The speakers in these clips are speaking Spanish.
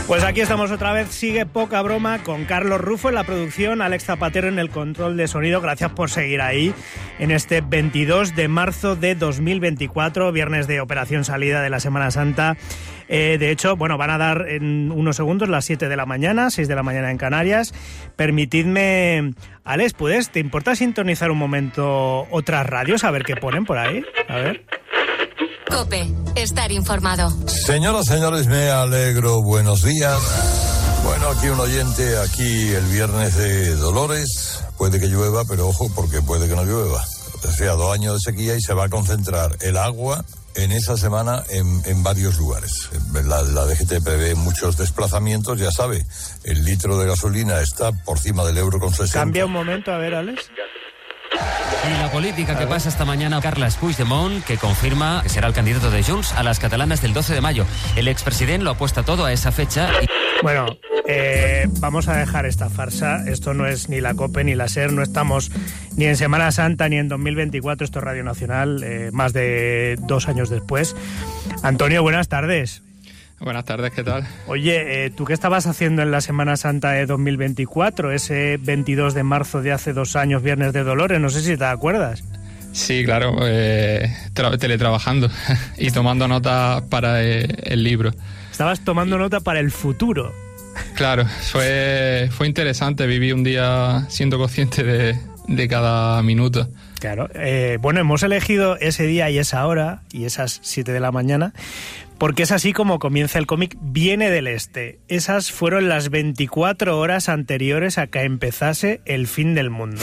Pues aquí estamos otra vez, sigue Poca Broma con Carlos Rufo en la producción, Alex Zapatero en el control de sonido. Gracias por seguir ahí en este 22 de marzo de 2024, viernes de operación salida de la Semana Santa. De hecho, bueno, van a dar en unos segundos las 7 de la mañana, 6 de la mañana en Canarias. Permitidme, Alex, ¿te importa sintonizar un momento otras radios? A ver qué ponen por ahí, a ver. COPE, estar informado. Señoras, señores, me alegro. Buenos días. Bueno, aquí un oyente, aquí el viernes de Dolores. Puede que llueva, pero ojo, porque puede que no llueva. O sea, 2 años de sequía y se va a concentrar el agua en esa semana en varios lugares. La DGT prevé muchos desplazamientos, ya sabe. El litro de gasolina está por encima del €1,60. Cambia un momento, a ver, Alex. Y la política que pasa esta mañana, Carles Puigdemont, que confirma que será el candidato de Junts a las catalanas del 12 de mayo. El expresidente lo apuesta todo a esa fecha. Bueno, vamos a dejar esta farsa. Esto no es ni la COPE ni la SER. No estamos ni en Semana Santa ni en 2024. Esto es Radio Nacional, más de 2 años después. Antonio, buenas tardes. Buenas tardes, ¿qué tal? Oye, ¿tú qué estabas haciendo en la Semana Santa de 2024? Ese 22 de marzo de hace 2 años, Viernes de Dolores, no sé si te acuerdas. Sí, claro, teletrabajando y tomando notas para el libro. Estabas tomando nota para el futuro. Claro, fue interesante, viví un día siendo consciente de cada minuto. Claro, bueno, hemos elegido ese día y esa hora y esas 7 de la mañana porque es así como comienza el cómic Viene del Este. Esas fueron las 24 horas anteriores a que empezase el fin del mundo.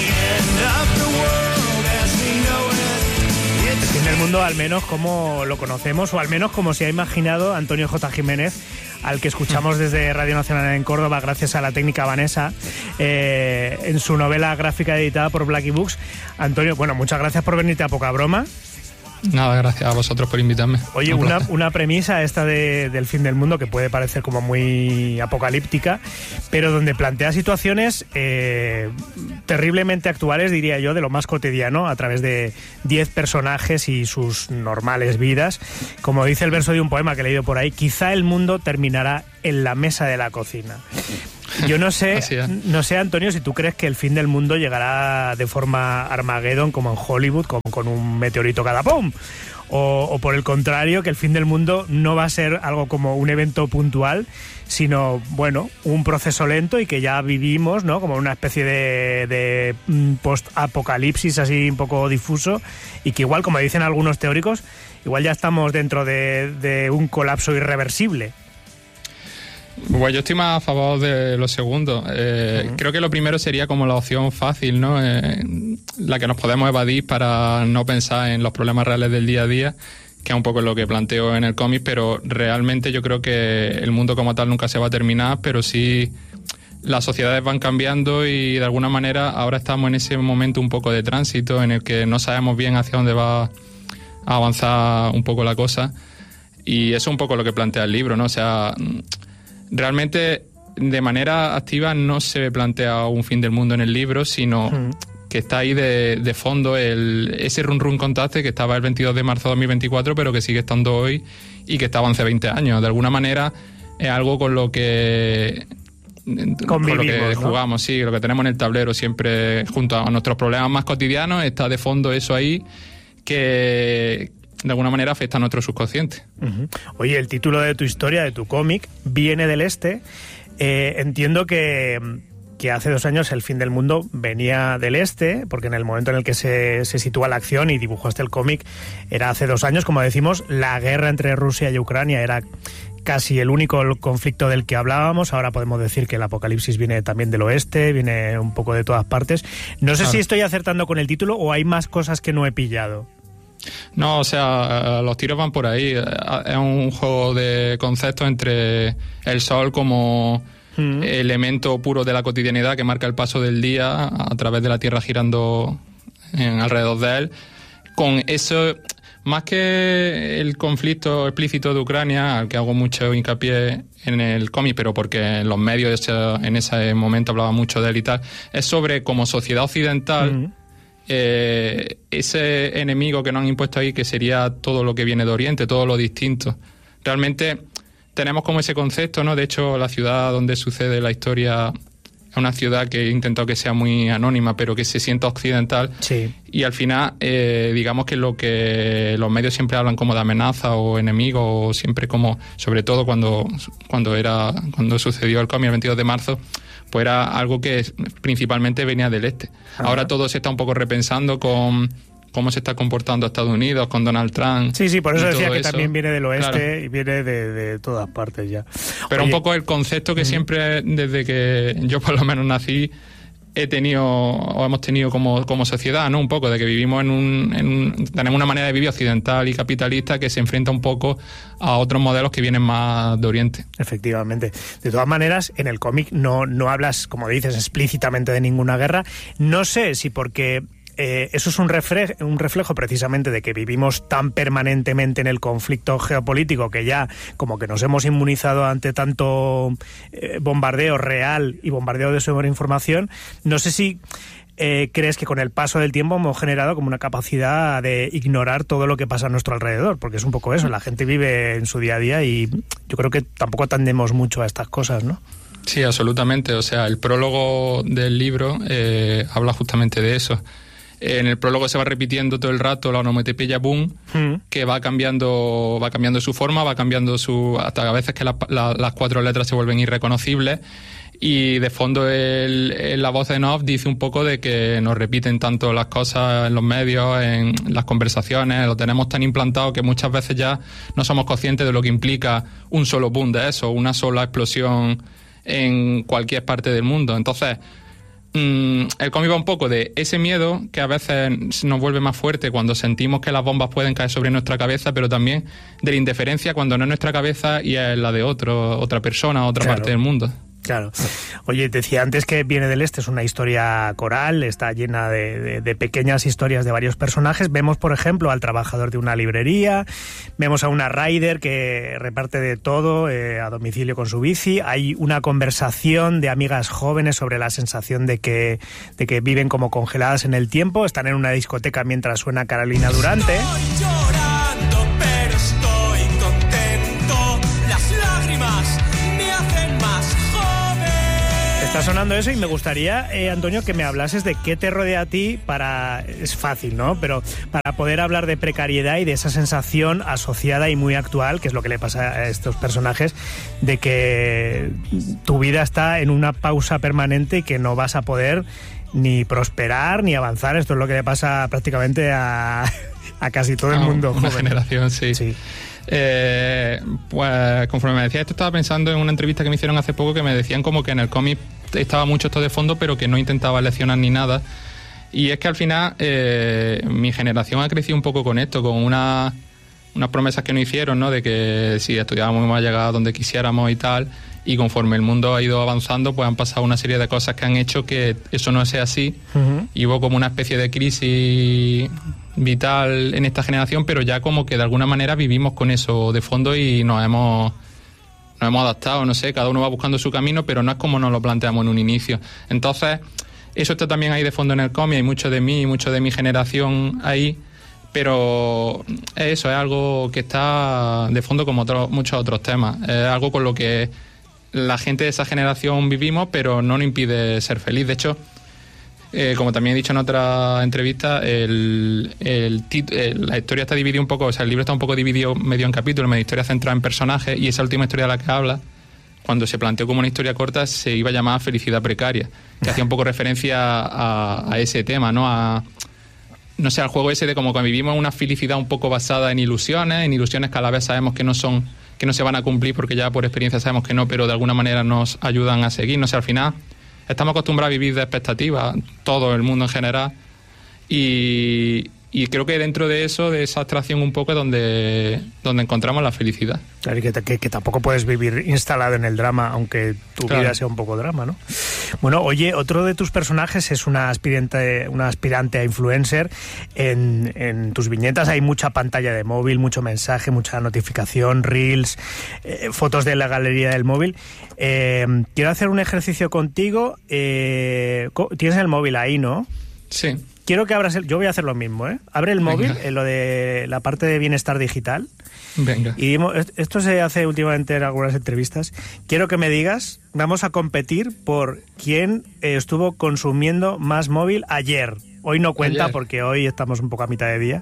El fin del mundo, al menos como lo conocemos, o al menos como se ha imaginado Antonio J. Jiménez, al que escuchamos desde Radio Nacional en Córdoba gracias a la técnica Vanessa, en su novela gráfica editada por Blackie Books. Antonio, bueno, muchas gracias por venirte a Poca Broma. Nada, gracias a vosotros por invitarme. Oye, una premisa esta del fin del mundo que puede parecer como muy apocalíptica, pero donde plantea situaciones terriblemente actuales, diría yo, de lo más cotidiano, a través de 10 personajes y sus normales vidas. Como dice el verso de un poema que he leído por ahí, quizá el mundo terminará en la mesa de la cocina. Yo no sé, Antonio, si tú crees que el fin del mundo llegará de forma Armageddon, como en Hollywood, con un meteorito cada ¡pum! O por el contrario, que el fin del mundo no va a ser algo como un evento puntual, sino, bueno, un proceso lento y que ya vivimos, ¿no? Como una especie de post-apocalipsis así un poco difuso y que igual, como dicen algunos teóricos, igual ya estamos dentro de un colapso irreversible. Bueno, yo estoy más a favor de lo segundo. Creo que lo primero sería como la opción fácil, ¿no? La que nos podemos evadir para no pensar en los problemas reales del día a día, que es un poco lo que planteo en el cómic, pero realmente yo creo que el mundo como tal nunca se va a terminar, pero sí las sociedades van cambiando y de alguna manera ahora estamos en ese momento un poco de tránsito en el que no sabemos bien hacia dónde va a avanzar un poco la cosa, y eso es un poco lo que plantea el libro, ¿no? O sea, realmente de manera activa no se plantea un fin del mundo en el libro, sino que está ahí de fondo ese run run contaste que estaba el 22 de marzo de 2024, pero que sigue estando hoy y que estaba hace 20 años. De alguna manera es algo con lo que jugamos, ¿no? Sí, lo que tenemos en el tablero siempre junto a nuestros problemas más cotidianos, está de fondo eso ahí que de alguna manera afecta a nuestro subconsciente. Oye, el título de tu historia, de tu cómic, Viene del Este. Entiendo que hace 2 años el fin del mundo venía del Este, porque en el momento en el que se sitúa la acción y dibujaste el cómic era hace 2 años, como decimos, la guerra entre Rusia y Ucrania era casi el único conflicto del que hablábamos. Ahora podemos decir que el apocalipsis viene también del oeste, viene un poco de todas partes. No sé si estoy acertando con el título o hay más cosas que no he pillado. No, o sea, los tiros van por ahí. Es un juego de conceptos entre el sol como elemento puro de la cotidianidad que marca el paso del día a través de la Tierra girando alrededor de él. Con eso, más que el conflicto explícito de Ucrania, al que hago mucho hincapié en el cómic, pero porque en los medios en ese momento hablaba mucho de él y tal, es sobre como sociedad occidental... ese enemigo que nos han impuesto ahí, que sería todo lo que viene de Oriente, todo lo distinto. Realmente tenemos como ese concepto, ¿no? De hecho, la ciudad donde sucede la historia es una ciudad que he intentado que sea muy anónima, pero que se sienta occidental. Sí. Y al final, digamos que lo que los medios siempre hablan como de amenaza o enemigo, o siempre como, sobre todo cuando sucedió el cómic el 22 de marzo, pues era algo que principalmente venía del este. Ajá. Ahora todo se está un poco repensando con cómo se está comportando Estados Unidos, con Donald Trump. Sí, por eso decía que también viene del oeste, claro. Y viene de todas partes ya. Pero un poco el concepto que siempre, desde que yo por lo menos nací, hemos tenido como sociedad, ¿no? Un poco de que vivimos tenemos una manera de vivir occidental y capitalista que se enfrenta un poco a otros modelos que vienen más de Oriente. Efectivamente. De todas maneras, en el cómic no hablas, como dices, explícitamente de ninguna guerra. No sé si porque eso es un reflejo precisamente de que vivimos tan permanentemente en el conflicto geopolítico que ya como que nos hemos inmunizado ante tanto bombardeo real y bombardeo de sobreinformación. No sé si crees que con el paso del tiempo hemos generado como una capacidad de ignorar todo lo que pasa a nuestro alrededor, porque es un poco eso, la gente vive en su día a día y yo creo que tampoco atendemos mucho a estas cosas, ¿no? Sí, absolutamente. O sea, el prólogo del libro habla justamente de eso. En el prólogo se va repitiendo todo el rato la onomatopeya boom, que va cambiando su forma, va cambiando hasta a veces que las 4 letras se vuelven irreconocibles, y de fondo la voz en off dice un poco de que nos repiten tanto las cosas en los medios, en las conversaciones, lo tenemos tan implantado que muchas veces ya no somos conscientes de lo que implica un solo boom de eso, una sola explosión en cualquier parte del mundo. Entonces, el cómic va un poco de ese miedo que a veces nos vuelve más fuerte cuando sentimos que las bombas pueden caer sobre nuestra cabeza, pero también de la indiferencia cuando no es nuestra cabeza y es la de otra persona, otra parte del mundo. Claro. Oye, te decía antes que viene del este, es una historia coral, está llena de pequeñas historias de varios personajes. Vemos, por ejemplo, al trabajador de una librería, vemos a una rider que reparte de todo a domicilio con su bici. Hay una conversación de amigas jóvenes sobre la sensación de que viven como congeladas en el tiempo. Están en una discoteca mientras suena Carolina Durante. Estoy llorando, pero estoy contento. Las lágrimas me hacen más joven. Está sonando eso y me gustaría, Antonio, que me hablases de qué te rodea a ti es fácil, ¿no? Pero para poder hablar de precariedad y de esa sensación asociada y muy actual, que es lo que le pasa a estos personajes, de que tu vida está en una pausa permanente y que no vas a poder ni prosperar ni avanzar. Esto es lo que le pasa prácticamente a casi todo el mundo una joven. Generación, sí. Pues conforme me decía esto, estaba pensando en una entrevista que me hicieron hace poco que me decían como que en el cómic estaba mucho esto de fondo, pero que no intentaba leccionar ni nada. Y es que al final mi generación ha crecido un poco con esto, con unas promesas que nos hicieron, ¿no? De que si estudiábamos íbamos a llegar a donde quisiéramos y tal. Y conforme el mundo ha ido avanzando, pues han pasado una serie de cosas que han hecho que eso no sea así. Uh-huh. Y hubo como una especie de crisis vital en esta generación, pero ya como que de alguna manera vivimos con eso de fondo y nos hemos adaptado, no sé, cada uno va buscando su camino, pero no es como nos lo planteamos en un inicio. Entonces, eso está también ahí de fondo en el cómic, hay mucho de mí, mucho de mi generación ahí, pero eso es algo que está de fondo como muchos otros temas. Es algo con lo que la gente de esa generación vivimos, pero no nos impide ser feliz. De hecho, como también he dicho en otra entrevista, la historia está dividida un poco, o sea, el libro está un poco dividido medio en capítulos, medio historia centrada en personajes, y esa última historia de la que habla, cuando se planteó como una historia corta, se iba a llamar Felicidad Precaria, que hacía un poco referencia a ese tema, ¿no? No sé, al juego ese de como que vivimos una felicidad un poco basada en ilusiones que a la vez sabemos que no se van a cumplir porque ya por experiencia sabemos que no, pero de alguna manera nos ayudan a seguir. No sé, al final estamos acostumbrados a vivir de expectativas, todo el mundo en general, y creo que dentro de eso, de esa abstracción un poco es donde encontramos la felicidad. Claro, y que tampoco puedes vivir instalado en el drama, aunque tu vida sea un poco drama, ¿no? Bueno, oye, otro de tus personajes es una aspirante a influencer. En tus viñetas hay mucha pantalla de móvil, mucho mensaje, mucha notificación, reels, fotos de la galería del móvil. Quiero hacer un ejercicio contigo. Tienes el móvil ahí, ¿no? Sí. Quiero que abras yo voy a hacer lo mismo, ¿eh? Abre el móvil, lo de la parte de bienestar digital, Venga. Y esto se hace últimamente en algunas entrevistas. Quiero que me digas, vamos a competir por quién estuvo consumiendo más móvil ayer. Hoy no cuenta Ayer. porque hoy estamos un poco a mitad de día.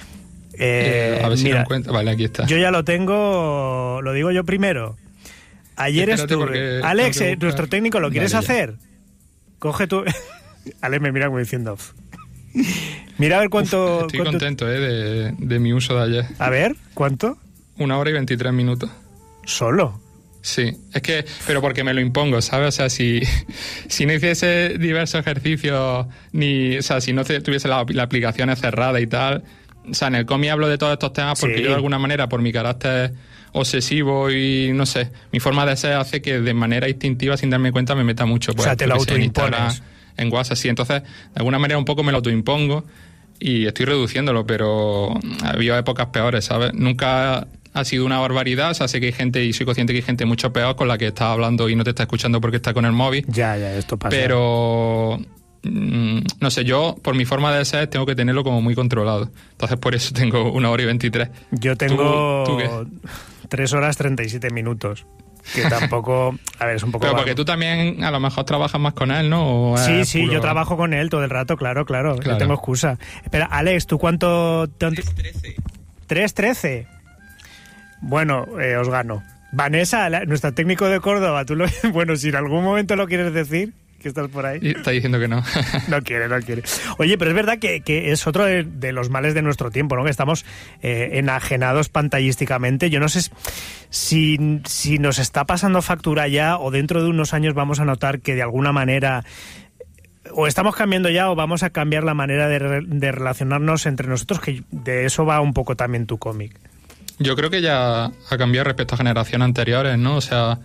A ver si mira, lo encuentro. Vale, aquí está. yo ya lo tengo, lo digo yo primero. Ayer Espérate, estuve... porque Alex, tengo que buscar. nuestro técnico, ¿lo quieres Vale, ya. hacer? Coge tu... Alex me mira como diciendo... Mira a ver cuánto... Estoy cuánto- contento de mi uso de ayer. A ver, ¿cuánto? 1 hora y 23 minutos. Solo. Sí, es que, pero porque me lo impongo, ¿sabes? O sea, si no hiciese diversos ejercicios, o sea, si no tuviese la aplicación cerrada y tal, o sea, en el cómic hablo de todos estos temas porque Sí. yo de alguna manera, por mi carácter obsesivo y, no sé, mi forma de ser hace que de manera instintiva, sin darme cuenta, me meta mucho. Pues, O sea, te lo yo qué sé, en autoimpones. Instagram, en WhatsApp, sí. Entonces, de alguna manera un poco me lo autoimpongo y estoy reduciéndolo, pero ha habido épocas peores, ¿sabes? Nunca ha sido una barbaridad, o sea, sé que hay gente, y soy consciente que hay gente mucho peor con la que estás hablando y no te está escuchando porque está con el móvil, Ya, esto pasa. pero no sé, yo por mi forma de ser tengo que tenerlo como muy controlado, entonces por eso tengo 1 hora y 23. Yo tengo ¿Tú qué? 3 horas 37 minutos. Que tampoco... A ver, es un poco... Pero vago. porque tú también a lo mejor trabajas más con él, ¿no? ¿O Sí, es sí, puro- yo trabajo con él todo el rato, claro. Claro. Yo tengo excusa. Espera, Alex, ¿tú cuánto...? 3:13. 3:13. Bueno, os gano. Vanessa, nuestra técnico de Córdoba, tú lo... Bueno, si en algún momento lo quieres decir, que estás por ahí. Y está diciendo que no. No quiere. Oye, pero es verdad que es otro de los males de nuestro tiempo, ¿no? Que estamos enajenados pantallísticamente. Yo no sé si nos está pasando factura ya o dentro de unos años vamos a notar que de alguna manera o estamos cambiando ya o vamos a cambiar la manera de relacionarnos entre nosotros, que de eso va un poco también tu cómic. Yo creo que ya ha cambiado respecto a generaciones anteriores, ¿no? O sea,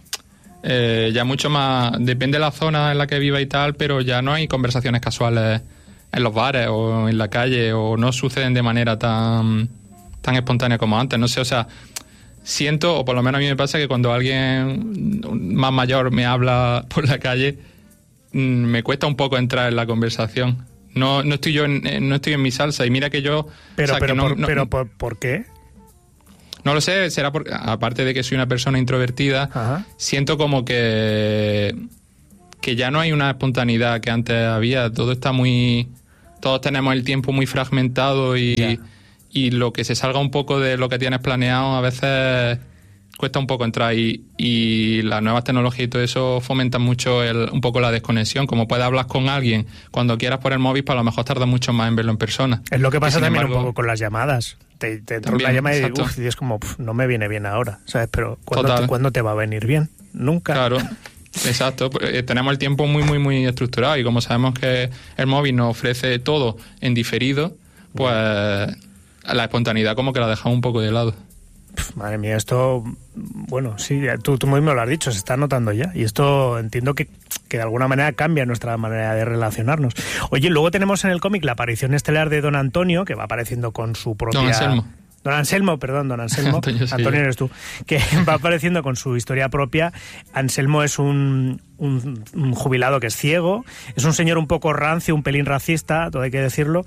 ya mucho más... Depende de la zona en la que viva y tal, pero ya no hay conversaciones casuales en los bares o en la calle, o no suceden de manera tan espontánea como antes. No sé, o sea, siento, o por lo menos a mí me pasa, que cuando alguien más mayor me habla por la calle, me cuesta un poco entrar en la conversación. No estoy yo no estoy en mi salsa, y mira que yo... Pero, o sea, que ¿por qué? No lo sé, será porque, aparte de que soy una persona introvertida, Ajá. siento como que ya no hay una espontaneidad que antes había. Todo está muy... Todos tenemos el tiempo muy fragmentado y lo que se salga un poco de lo que tienes planeado a veces cuesta un poco entrar, y las nuevas tecnologías y todo eso fomentan mucho un poco la desconexión. Como puedes hablar con alguien cuando quieras por el móvil, pues a lo mejor tarda mucho más en verlo en persona. Es lo que pasa Y sin también embargo, un poco con las llamadas. Te entra También, una llamada y exacto. y es como, no me viene bien ahora, ¿sabes? Pero Total. ¿cuándo te va a venir bien? Nunca. Claro, exacto. Tenemos el tiempo muy, muy, muy estructurado, y como sabemos que el móvil nos ofrece todo en diferido, pues la espontaneidad como que la dejamos un poco de lado. Madre mía, esto, bueno, sí, tú mismo lo has dicho, se está notando ya. Y esto entiendo que de alguna manera cambia nuestra manera de relacionarnos. Oye, luego tenemos en el cómic la aparición estelar de Don Antonio, que va apareciendo con su propia... Don Anselmo. Don Anselmo. Antonio soy Antonio yo. eres tú. Que va apareciendo con su historia propia. Anselmo es un jubilado que es ciego. Es un señor un poco rancio, un pelín racista, todo hay que decirlo.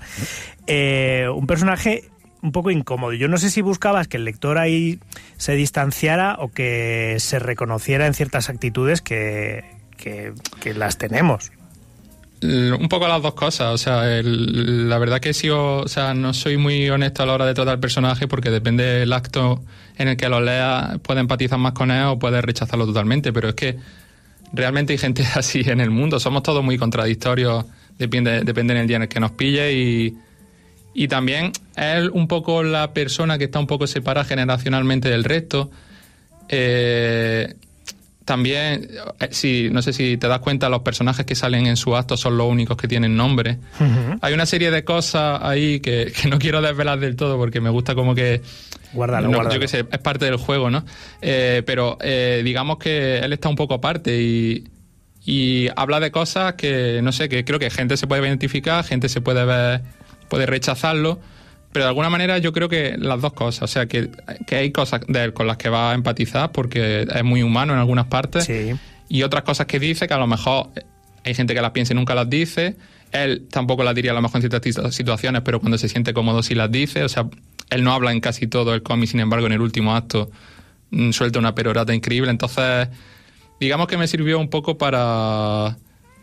Un personaje un poco incómodo. Yo no sé si buscabas que el lector ahí se distanciara o que se reconociera en ciertas actitudes que las tenemos. Un poco las dos cosas. O sea, la verdad que no soy muy honesto a la hora de tratar el personaje, porque depende del acto en el que lo leas, puedes empatizar más con él o puedes rechazarlo totalmente. Pero es que realmente hay gente así en el mundo. Somos todos muy contradictorios, depende en el día en el que nos pille, y también es un poco la persona que está un poco separada generacionalmente del resto. También, no sé si te das cuenta, los personajes que salen en su acto son los únicos que tienen nombre. Uh-huh. Hay una serie de cosas ahí que no quiero desvelar del todo, porque me gusta como que... Guárdalo. Yo qué sé, es parte del juego, ¿no? Pero digamos que él está un poco aparte y habla de cosas que, no sé, que creo que gente se puede identificar, gente se puede ver, puede rechazarlo, pero de alguna manera yo creo que las dos cosas, o sea, que hay cosas de él con las que va a empatizar porque es muy humano en algunas partes, Sí. y otras cosas que dice que a lo mejor hay gente que las piensa y nunca las dice. Él tampoco las diría a lo mejor en ciertas situaciones, pero cuando se siente cómodo sí las dice. O sea, Él no habla en casi todo el cómic, sin embargo, en el último acto suelta una perorata increíble. Entonces, digamos que me sirvió un poco para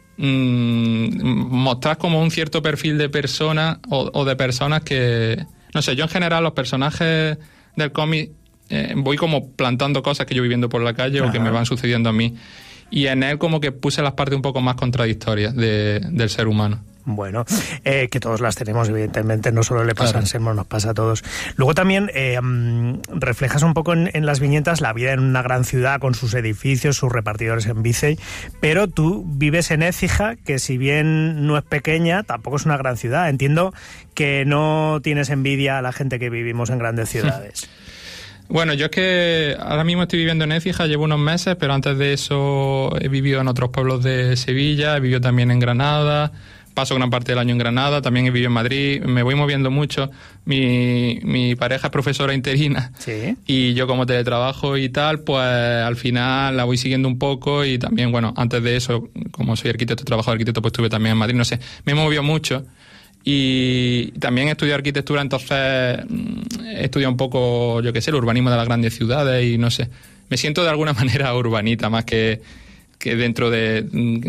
mostrar como un cierto perfil de persona o de personas que... No sé, yo en general los personajes del cómic voy como plantando cosas que yo voy viendo por la calle o que me van sucediendo a mí. Y en él como que puse las partes un poco más contradictorias del ser humano. Bueno, que todos las tenemos, evidentemente, no solo le pasa a Anselmo, nos pasa a todos. Luego también reflejas un poco en las viñetas la vida en una gran ciudad con sus edificios, sus repartidores en bici, pero tú vives en Écija, que si bien no es pequeña, tampoco es una gran ciudad. Entiendo que no tienes envidia a la gente que vivimos en grandes ciudades. Bueno, yo es que ahora mismo estoy viviendo en Écija, llevo unos meses, pero antes de eso he vivido en otros pueblos de Sevilla, he vivido también en Granada. Paso gran parte del año en Granada, también he vivido en Madrid, me voy moviendo mucho. Mi pareja es profesora interina. ¿Sí? Y yo como teletrabajo y tal, pues al final la voy siguiendo un poco y también, bueno, antes de eso, como soy arquitecto, trabajo de arquitecto, pues estuve también en Madrid, no sé, me he movido mucho. Y también he estudiado arquitectura, entonces he estudiado un poco, yo qué sé, el urbanismo de las grandes ciudades y no sé, me siento de alguna manera urbanita más que dentro de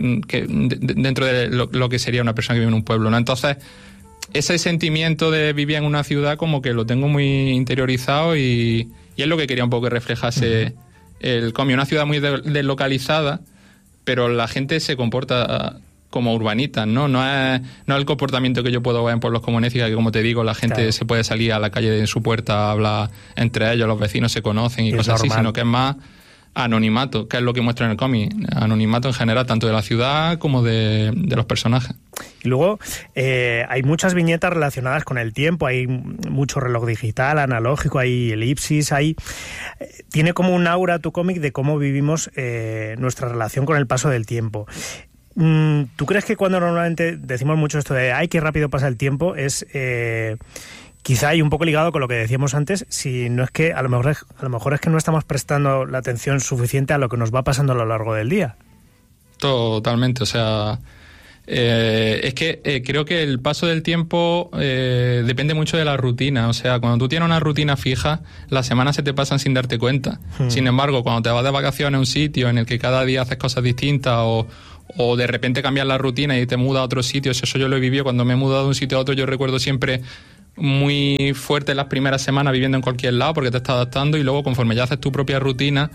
lo que sería una persona que vive en un pueblo, ¿no? Entonces, ese sentimiento de vivir en una ciudad como que lo tengo muy interiorizado y es lo que quería un poco que reflejase el cómic. Una ciudad muy deslocalizada, pero la gente se comporta como urbanitas, ¿no? No es el comportamiento que yo puedo ver en pueblos como Écija, que como te digo, la gente se puede salir a la calle de su puerta, habla entre ellos, los vecinos se conocen y cosas así, sino que es más anonimato, que es lo que muestra en el cómic. Anonimato en general, tanto de la ciudad como de los personajes. Y luego hay muchas viñetas relacionadas con el tiempo, hay mucho reloj digital, analógico, hay elipsis, tiene como un aura tu cómic de cómo vivimos nuestra relación con el paso del tiempo. ¿Tú crees que cuando normalmente decimos mucho esto de ¡ay, qué rápido pasa el tiempo! Es... quizá hay un poco ligado con lo que decíamos antes, si no es que a lo mejor es que no estamos prestando la atención suficiente a lo que nos va pasando a lo largo del día. Totalmente, o sea, es que creo que el paso del tiempo depende mucho de la rutina, o sea, cuando tú tienes una rutina fija, las semanas se te pasan sin darte cuenta. Sin embargo, cuando te vas de vacaciones a un sitio en el que cada día haces cosas distintas o de repente cambias la rutina y te mudas a otros sitios, eso yo lo he vivido cuando me he mudado de un sitio a otro, yo recuerdo siempre muy fuerte las primeras semanas viviendo en cualquier lado porque te estás adaptando y luego conforme ya haces tu propia rutina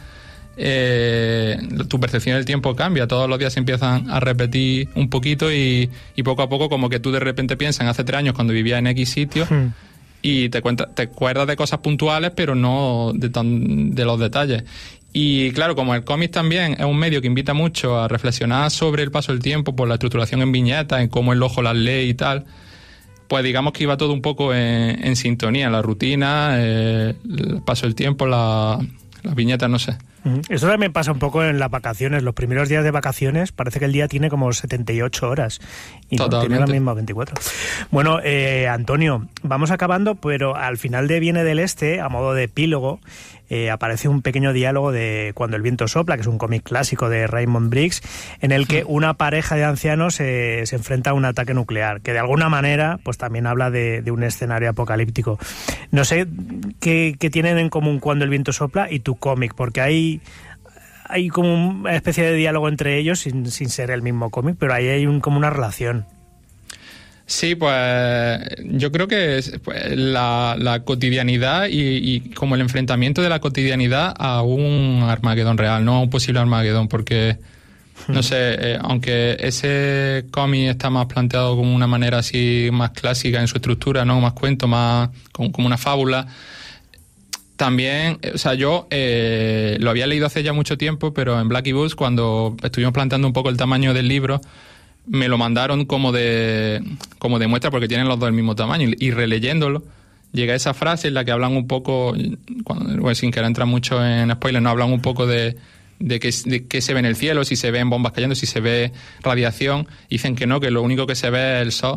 tu percepción del tiempo cambia, todos los días se empiezan a repetir un poquito y poco a poco como que tú de repente piensas en hace 3 años cuando vivía en X sitio y te acuerdas de cosas puntuales pero no de los detalles. Y claro, como el cómic también es un medio que invita mucho a reflexionar sobre el paso del tiempo por la estructuración en viñetas, en cómo el ojo las lee y tal, pues digamos que iba todo un poco en sintonía, la rutina, el paso del tiempo, las viñetas, no sé. Eso también pasa un poco en las vacaciones. Los primeros días de vacaciones parece que el día tiene como 78 horas y no tiene las mismas 24. Bueno, Antonio, vamos acabando, pero al final de Viene del Este, a modo de epílogo, aparece un pequeño diálogo de Cuando el viento sopla, que es un cómic clásico de Raymond Briggs, en el que una pareja de ancianos se enfrenta a un ataque nuclear, que de alguna manera pues también habla de un escenario apocalíptico. No sé qué tienen en común Cuando el viento sopla y tu cómic, porque hay como una especie de diálogo entre ellos sin ser el mismo cómic, pero ahí hay como una relación. Sí, pues yo creo que es la cotidianidad y como el enfrentamiento de la cotidianidad a un Armagedón real, no a un posible Armagedón, porque, no sé, aunque ese cómic está más planteado como una manera así más clásica en su estructura, ¿no? Más cuento, más como una fábula. También, o sea, yo lo había leído hace ya mucho tiempo, pero en Blackie Books, cuando estuvimos planteando un poco el tamaño del libro, me lo mandaron como de muestra porque tienen los dos el mismo tamaño y releyéndolo llega esa frase en la que hablan un poco, sin querer entrar mucho en spoilers, no hablan un poco de qué se ve en el cielo, si se ven bombas cayendo, si se ve radiación. Dicen que no, que lo único que se ve es el sol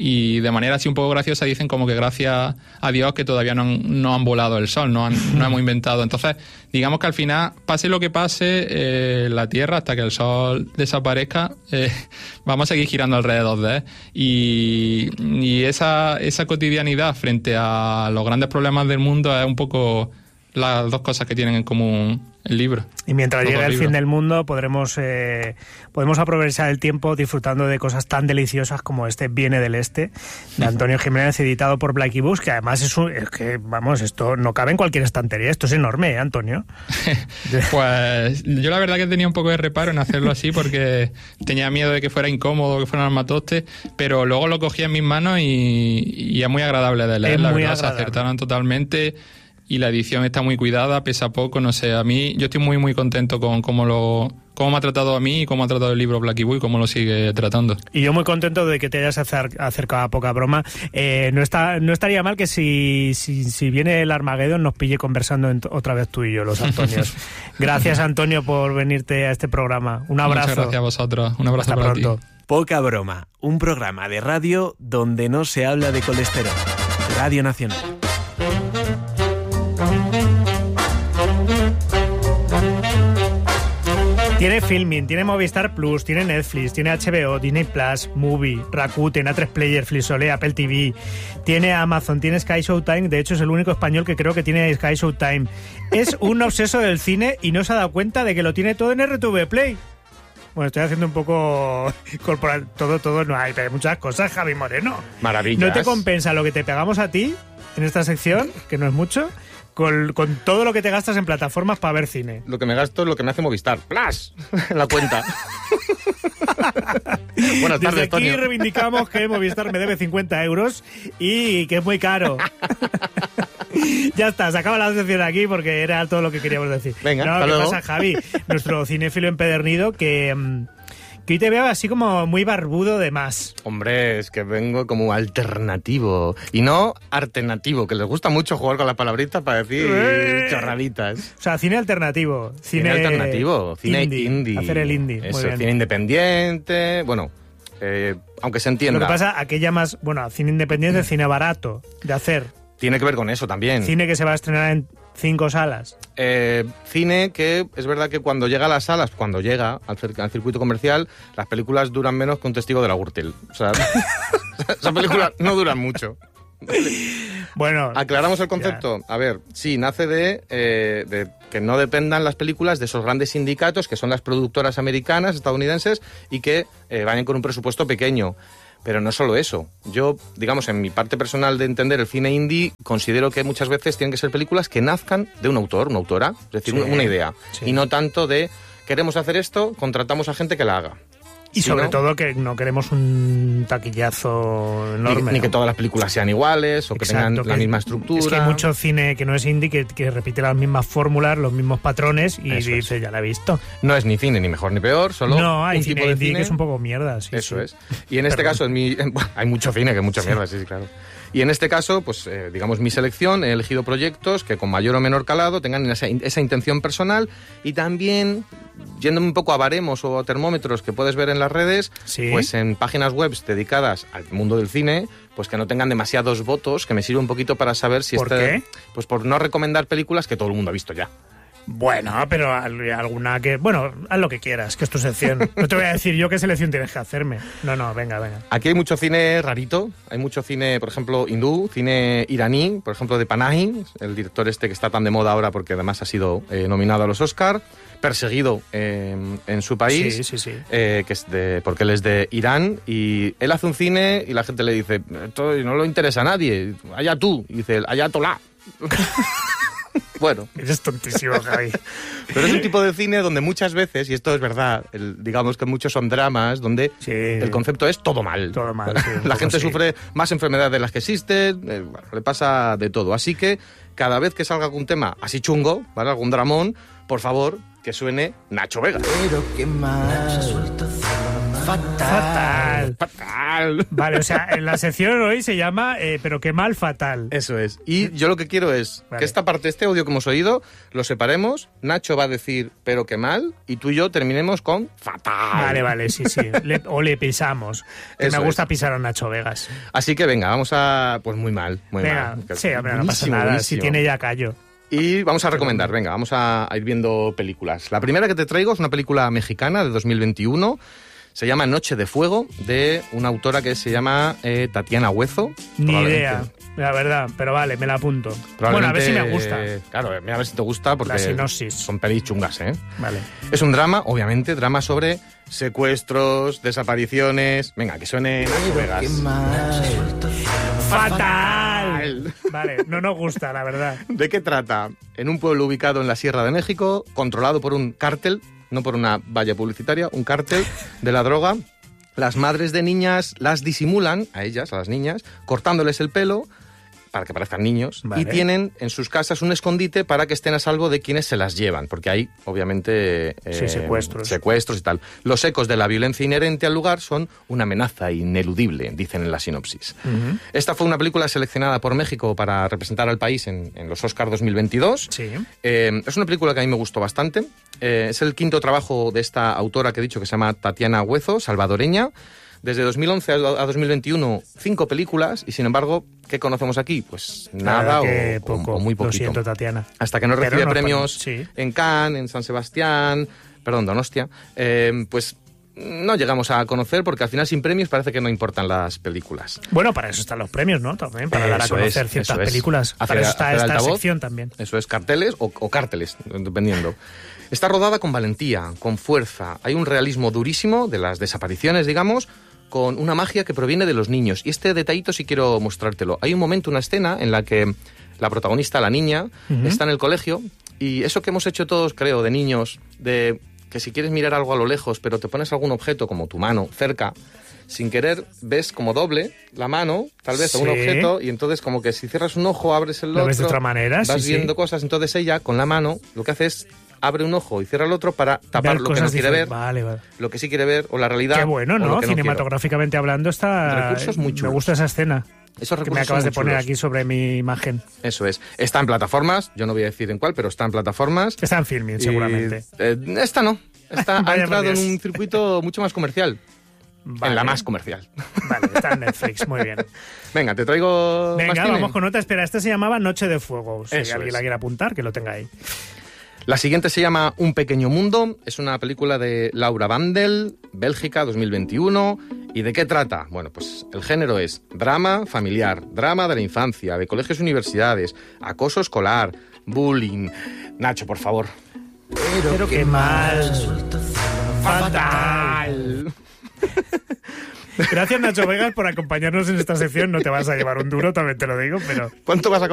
y de manera así un poco graciosa dicen como que gracias a Dios que todavía no han volado el sol, no hemos inventado. Entonces, digamos que al final, pase lo que pase, la Tierra, hasta que el sol desaparezca, vamos a seguir girando alrededor de él. Y esa cotidianidad frente a los grandes problemas del mundo es un poco las dos cosas que tienen en común el libro. Y mientras llegue el fin del mundo podemos aprovechar el tiempo disfrutando de cosas tan deliciosas como Viene del Este, de Antonio Jiménez, editado por Blackie Books, que además es que, vamos, esto no cabe en cualquier estantería, esto es enorme, Antonio. Pues yo la verdad que tenía un poco de reparo en hacerlo así porque tenía miedo de que fuera incómodo, que fuera un armatoste, pero luego lo cogí en mis manos y es muy agradable de leer, la verdad, se acertaron totalmente. Y la edición está muy cuidada, pesa poco, no sé, a mí yo estoy muy muy contento con cómo me ha tratado a mí y cómo ha tratado el libro Blackie Boy, cómo lo sigue tratando. Y yo muy contento de que te hayas acercado a Poca Broma. No estaría mal que si viene el Armageddon nos pille conversando otra vez tú y yo, los Antonios. Gracias, Antonio, por venirte a este programa. Un abrazo. Muchas gracias a vosotros. Un abrazo para ti. Poca Broma, un programa de radio donde no se habla de colesterol. Radio Nacional. Tiene Filmin, tiene Movistar Plus, tiene Netflix, tiene HBO, Disney Plus, Movie, Rakuten, A3 Player, Flixolé, Apple TV, tiene Amazon, tiene Sky Showtime, de hecho es el único español que creo que tiene Sky Showtime. Es un obseso del cine y no se ha dado cuenta de que lo tiene todo en RTV Play. Bueno, estoy haciendo un poco corporal, todo no hay, pero hay muchas cosas, Javi Moreno. Maravillas. ¿No te compensa lo que te pegamos a ti en esta sección, que no es mucho? Con todo lo que te gastas en plataformas para ver cine. Lo que me gasto es lo que me hace Movistar. ¡Plas! En la cuenta. Buenas tardes, desde aquí Antonio. Reivindicamos que Movistar me debe 50 euros y que es muy caro. Ya está, se acaba la sección aquí porque era todo lo que queríamos decir. Venga, no, hasta ¿qué luego. pasa, Javi? Nuestro cinéfilo empedernido que hoy te veo así como muy barbudo de más. Hombre, es que vengo como alternativo y no alternativo, que les gusta mucho jugar con las palabritas para decir chorraditas. O sea, cine alternativo. Cine alternativo, cine indie. Hacer el indie. Eso, muy bien. cine independiente, bueno, aunque se entienda. Lo que pasa, ¿a qué llamas? Bueno, cine independiente, cine barato de hacer. Tiene que ver con eso también. Cine que se va a estrenar en 5 salas. Cine que es verdad que cuando llega a las salas, cuando llega al circuito comercial, las películas duran menos que un testigo de la Gürtel. O sea, esas películas no duran mucho. Bueno, ¿aclaramos el concepto? Ya. A ver, sí, nace de que no dependan las películas de esos grandes sindicatos que son las productoras americanas, estadounidenses, y que vayan con un presupuesto pequeño. Pero no solo eso. Yo, digamos, en mi parte personal de entender el cine indie, considero que muchas veces tienen que ser películas que nazcan de un autor, una autora, es decir, sí, una idea. Sí. Y no tanto de, queremos hacer esto, contratamos a gente que la haga. Y sobre todo que no queremos un taquillazo enorme. Ni que todas las películas sean iguales o que tengan la misma estructura. Es que hay mucho cine que no es indie que repite las mismas fórmulas, los mismos patrones y eso dice, ya la he visto. No es ni cine ni mejor ni peor, solo no, hay un cine tipo de indie cine que es un poco mierda. Sí, eso es. Y en este caso, hay mucho cine que mucha mierda, sí, claro. Y en este caso, pues digamos, mi selección, he elegido proyectos que con mayor o menor calado tengan esa intención personal y también, yéndome un poco a baremos o a termómetros que puedes ver en las redes, ¿sí? Pues en páginas web dedicadas al mundo del cine, pues que no tengan demasiados votos, que me sirve un poquito para saber si... ¿Por qué? Pues por no recomendar películas que todo el mundo ha visto ya. Bueno, pero alguna que... Bueno, haz lo que quieras, que es tu sección. No te voy a decir yo qué selección tienes que hacerme. No, venga. Aquí hay mucho cine rarito. Hay mucho cine, por ejemplo, hindú, cine iraní, por ejemplo, de Panahi, el director este que está tan de moda ahora porque además ha sido nominado a los Oscar, perseguido en su país, sí. Que es porque él es de Irán, y él hace un cine y la gente le dice, esto no lo interesa a nadie, allá tú, y dice, allá tolá. Bueno. Eres tontísimo, Javi. Pero es un tipo de cine donde muchas veces, y esto es verdad, digamos que muchos son dramas donde el concepto es todo mal. Todo mal, sí, la gente sufre más enfermedades de las que existen, le pasa de todo. Así que cada vez que salga algún tema así chungo, ¿vale? Algún dramón, por favor, que suene Nacho Vega. Pero qué mal. Fatal. Fatal. Vale, o sea, en la sección hoy se llama pero qué mal, fatal. Eso es. Y yo lo que quiero es Vale. que esta parte, este audio que hemos oído, lo separemos. Nacho va a decir, pero qué mal, y tú y yo terminemos con fatal. Vale, sí. Le pisamos. Que Eso me gusta es. pisar a Nacho Vegas. Así que venga, vamos a... Pues muy mal, muy Venga, mal. sí, hombre, no pasa Buenísimo, nada. buenísimo. Si tiene ya callo. Y vamos a recomendar, venga, vamos a ir viendo películas. La primera que te traigo es una película mexicana de 2021. Se llama Noche de Fuego, de una autora que se llama Tatiana Huezo. Ni Probablemente- idea, la verdad. Pero vale, me la apunto. Bueno, a ver si me gusta. Claro, mira a ver si te gusta, porque La sinopsis. son pelis chungas, ¿eh? Vale. Es un drama, obviamente, drama sobre secuestros, desapariciones... Venga, que suene Nacho Vegas. ¡Fatal! Vale, no nos gusta, la verdad. ¿De qué trata? En un pueblo ubicado en la Sierra de México, controlado por un cártel, no por una valla publicitaria, un cártel de la droga, las madres de niñas las disimulan, a ellas, a las niñas, cortándoles el pelo para que parezcan niños, Vale. y tienen en sus casas un escondite para que estén a salvo de quienes se las llevan, porque hay, obviamente... Sí, secuestros. Secuestros y tal. Los ecos de la violencia inherente al lugar son una amenaza ineludible, dicen en la sinopsis. Esta fue una película seleccionada por México para representar al país en los Oscars 2022. Sí. Es una película que a mí me gustó bastante. Es el quinto trabajo de esta autora que he dicho, que se llama Tatiana Huezo, salvadoreña. Desde 2011 a 2021, 5 películas, y sin embargo, ¿qué conocemos aquí? Pues nada Que o poco. muy Lo poquito. siento, Tatiana. Hasta que no Pero recibe no premios español, sí. en Cannes, en San Sebastián, perdón, Donostia, pues no llegamos a conocer, porque al final sin premios parece que no importan las películas. Bueno, para eso están los premios, ¿no? También, para dar a Eso conocer es, ciertas eso es. películas. Hacer- Para eso está hacer esta altavoz. sección también. Eso es, carteles o cárteles, dependiendo. Está rodada con valentía, con fuerza. Hay un realismo durísimo de las desapariciones, digamos, con una magia que proviene de los niños. Y este detallito sí quiero mostrártelo. Hay un momento, una escena en la que la protagonista, la niña, está en el colegio, y eso que hemos hecho todos, creo, de niños, de que si quieres mirar algo a lo lejos, pero te pones algún objeto como tu mano cerca, sin querer ves como doble la mano, tal vez, a un Sí. objeto, y entonces como que si cierras un ojo, abres el Lo otro, ves de otra manera, vas sí, viendo sí. cosas. Entonces ella, con la mano, lo que hace es abre un ojo y cierra el otro para tapar Ver lo que no cosas quiere ver, diferentes. Vale. lo que sí quiere ver, o la realidad. Qué bueno, o lo ¿no? que quiere. Cinematográficamente hablando está... Recursos muy Me chulos. gusta esa escena Esos que recursos me acabas son de muy poner chulos. aquí sobre mi imagen. Eso es. Está en plataformas, yo no voy a decir en cuál, pero está en plataformas. Está en Filmin, Y, seguramente. Esta no. Esta ha Vaya entrado por en Dios. un circuito mucho más comercial. Vale. En la más comercial. Vale, está en Netflix, muy bien. Venga, te traigo más Venga, cine. vamos con otra. Espera, esta se llamaba Noche de Fuego. Si Eso alguien es. la quiere apuntar, que lo tenga ahí. La siguiente se llama Un pequeño mundo. Es una película de Laura Vandel, Bélgica, 2021. ¿Y de qué trata? Bueno, pues el género es drama familiar, drama de la infancia, de colegios y universidades, acoso escolar, bullying. Nacho, por favor. Pero qué mal. ¡Fatal! Gracias, Nacho Vegas, por acompañarnos en esta sección. No te vas a llevar un duro, también te lo digo, pero... ¿Cuánto vas a